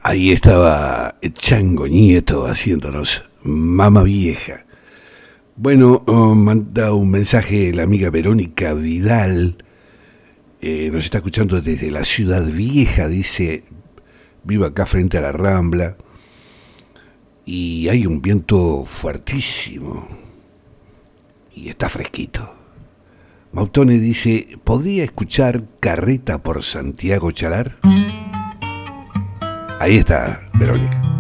Ahí estaba Chango Nieto haciéndonos Mama Vieja. Bueno, manda un mensaje la amiga Verónica Vidal. Nos está escuchando desde la Ciudad Vieja, dice, vivo acá frente a la Rambla y hay un viento fuertísimo y está fresquito. Mautone dice, ¿podría escuchar Carreta por Santiago Chalar? Ahí está, Verónica.